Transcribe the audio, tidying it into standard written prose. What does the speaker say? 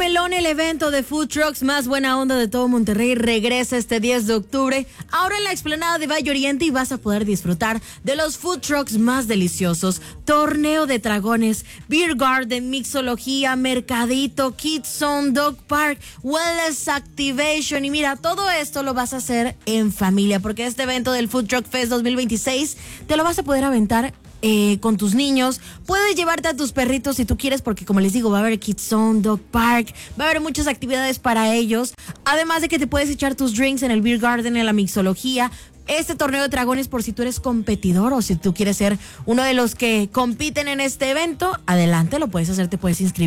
Melón, el evento de food trucks más buena onda de todo Monterrey, regresa este 10 de octubre, ahora en la explanada de Valle Oriente, y vas a poder disfrutar de los food trucks más deliciosos. Torneo de dragones, beer garden, mixología, mercadito, kids zone, dog park, wellness activation. Y mira, todo esto lo vas a hacer en familia, porque este evento del Food Truck Fest 2026 te lo vas a poder aventar con tus niños. Puedes llevarte a tus perritos si tú quieres, porque como les digo, va a haber Kids Zone, Dog Park, va a haber muchas actividades para ellos, además de que te puedes echar tus drinks en el Beer Garden, en la mixología. Este torneo de dragones, por si tú eres competidor o si tú quieres ser uno de los que compiten en este evento, adelante, lo puedes hacer, te puedes inscribir.